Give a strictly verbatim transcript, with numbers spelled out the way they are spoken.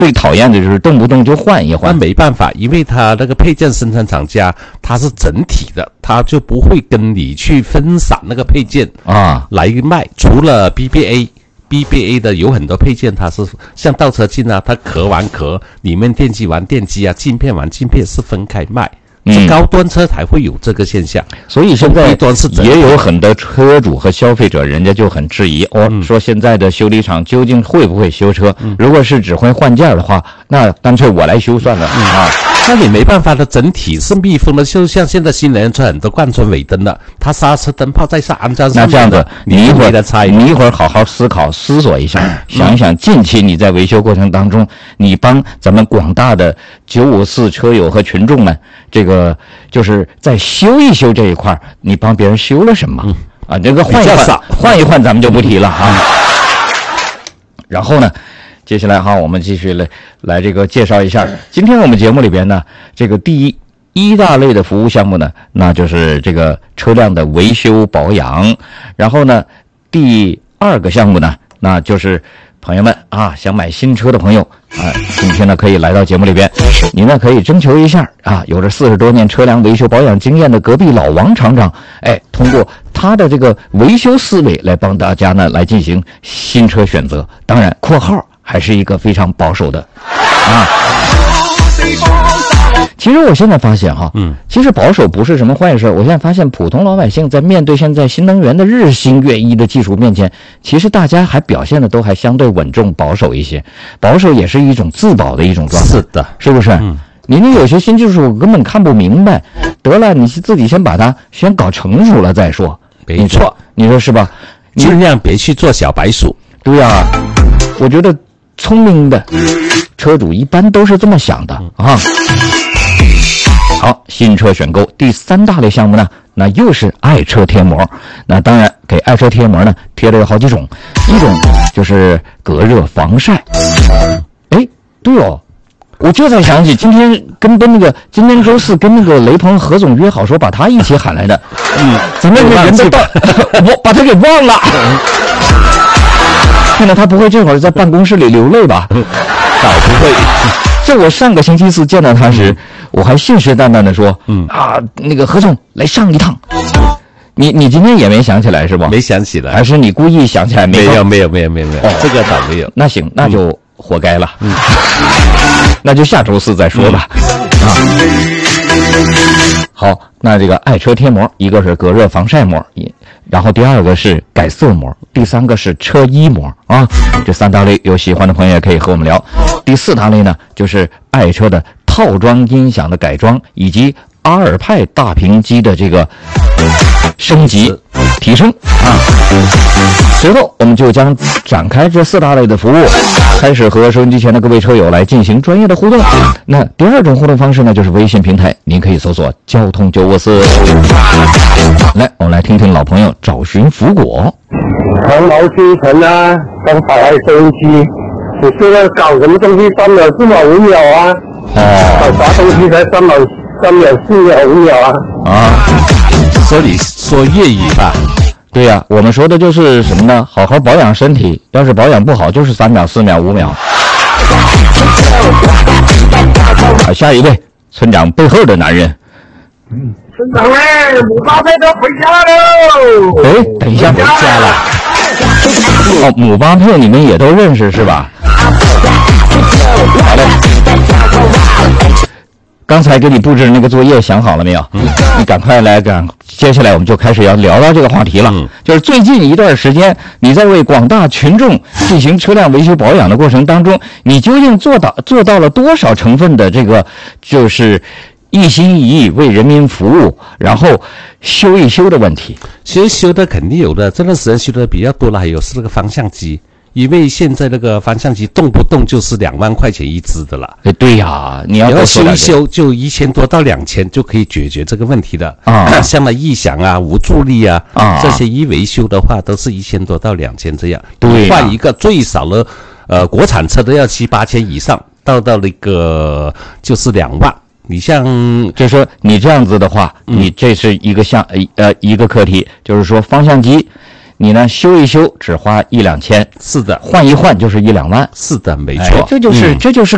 最讨厌的就是动不动就换一换。 那没办法，因为他那个配件生产厂家他是整体的，他就不会跟你去分散那个配件啊来卖。除了 B B A。B B A 的有很多配件，它是像倒车镜啊，它壳玩壳，里面电机玩电机啊，镜片玩镜片是分开卖。嗯，高端车才会有这个现象， 所以现在也有很多车主和消费者，人家就很质疑哦，说现在的修理厂究竟会不会修车？嗯、如果是只会换件的话，那干脆我来修算了、嗯、啊。 那你没办法的，整体是密封的，就像现在新能源车很多贯穿尾灯的，它刹车灯泡在上安装上面的。 那这样子，你一会儿你一会儿好好思考思索一下，嗯、想一想近期你在维修过程当中，你帮咱们广大的九五四车友和群众们，这个就是在修一修这一块，你帮别人修了什么？嗯、啊，这个换一换，换一换咱们就不提了哈。然后呢？接下来哈，我们继续来来这个介绍一下。今天我们节目里边呢，这个第一一大类的服务项目呢，那就是这个车辆的维修保养。然后呢，第二个项目呢，那就是朋友们啊，想买新车的朋友啊，今天呢可以来到节目里边，你呢可以征求一下啊，有着四十多年车辆维修保养经验的隔壁老王厂长，哎，通过他的这个维修思维来帮大家呢来进行新车选择。当然，括号。还是一个非常保守的啊。其实我现在发现哈，嗯，其实保守不是什么坏事。我现在发现普通老百姓在面对现在新能源的日新月异的技术面前，其实大家还表现的都还相对稳重保守一些。保守也是一种自保的一种状态，是的，是不是？嗯，你那有些新技术我根本看不明白，得了，你自己先把它先搞成熟了再说。 没错， 你说是吧？ 尽量别去做小白鼠。 对呀、啊，我觉得。聪明的车主一般都是这么想的啊。好，新车选购第三大类项目呢，那又是爱车贴膜。那当然，给爱车贴膜呢贴了有好几种，一种就是隔热防晒。哎，对哦，我这才想起今天跟跟那个今天周四跟那个雷鹏何总约好说把他一起喊来的。嗯，咱们人都到，我把他给忘了。看来他不会这会儿在办公室里流泪吧？ 倒不会。 这我上个星期四见到他时，我还信誓旦旦的说：“嗯啊，那个何总来上一趟。”你你今天也没想起来是吧？ 没想起来， 还是你故意想起来没？ 没有没有没有没有没有，哦、这个倒没有。 那行，那就活该了。嗯，那就下周四再说吧。嗯、啊。好，那这个爱车贴膜，一个是隔热防晒膜，然后第二个是改色膜，第三个是车衣膜啊。这三大类有喜欢的朋友也可以和我们聊。第四大类呢，就是爱车的套装音响的改装，以及阿尔派大屏机的这个升级提升啊。随后我们就将展开这四大类的服务，开始和收音机前的各位车友来进行专业的互动。那第二种互动方式呢，就是微信平台，您可以搜索交通九五四。来，我们来听听老朋友找寻福果。 黄毛新城啊，刚打开收音机，你现在搞什么东西三秒四秒五秒啊？哦，搞啥东西才三秒三秒四秒五秒啊？ 啊，说你说粤语吧。 对呀、啊，我们说的就是什么呢？好好保养身体，要是保养不好，就是三秒、四秒、五秒。啊，下一位，村长背后的男人。 嗯，村长嘞，姆巴佩都回家喽。 哎，等一下，回家了。哦，姆巴佩你们也都认识是吧？好嘞。刚才给你布置的那个作业想好了没有？嗯，你赶快来赶，接下来我们就开始要聊到这个话题了。嗯，就是最近一段时间，你在为广大群众进行车辆维修保养的过程当中，你究竟做到做到了多少成分的这个就是一心一意为人民服务，然后修一修的问题？ 其实修的肯定有的，这段时间修的比较多了，还有是那个方向机。因为现在那个方向机动不动就是两万块钱一支的了。 哎，对呀，你要要修一修就一千多到两千就可以解决这个问题的啊。像那异响啊、无助力啊，啊这些一维修的话都是一千多到两千这样。对，换一个最少的，呃，国产车都要七八千以上，到到那个就是两万。你像， 就说你这样子的话，嗯、你这是一个项呃一个课题，就是说方向机。你呢修一修只花一两千， 是的， 换一换就是一两万， 是的，没错， 哎、这就是、嗯、这就是